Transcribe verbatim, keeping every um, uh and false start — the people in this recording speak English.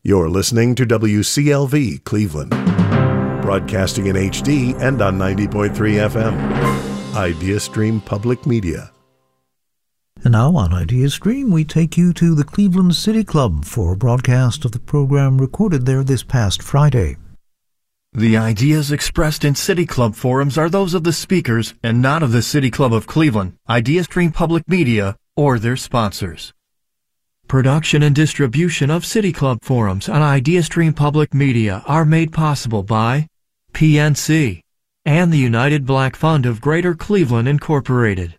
You're listening to W C L V Cleveland, broadcasting in H D and on ninety point three F M. IdeaStream Public Media. And now on IdeaStream, we take you to the Cleveland City Club for a broadcast of the program recorded there this past Friday. The ideas expressed in City Club forums are those of the speakers and not of the City Club of Cleveland, IdeaStream Public Media, or their sponsors. Production and distribution of City Club forums on IdeaStream Public Media are made possible by P N C and the United Black Fund of Greater Cleveland Incorporated.